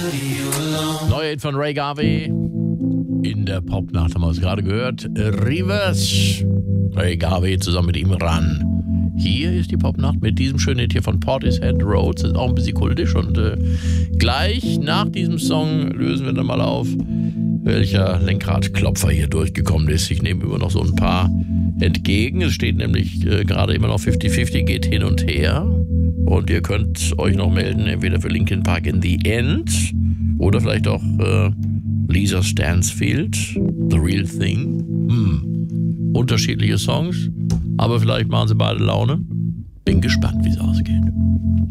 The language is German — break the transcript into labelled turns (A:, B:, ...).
A: Neuer Hit von Ray Garvey. In der Popnacht haben wir es gerade gehört. Reverse. Ray Garvey zusammen mit ihm ran. Hier ist die Popnacht mit diesem schönen Hit hier von Portishead Roads. Ist auch ein bisschen kultisch. Und gleich nach diesem Song lösen wir dann mal auf, welcher Lenkradklopfer hier durchgekommen ist. Ich nehme immer noch so ein paar entgegen. Es steht nämlich gerade immer noch 50-50, geht hin und her. Und ihr könnt euch noch melden, entweder für Linkin Park in the End oder vielleicht auch Lisa Stansfield, The Real Thing. Unterschiedliche Songs, aber vielleicht machen sie beide Laune. Bin gespannt, wie es ausgeht.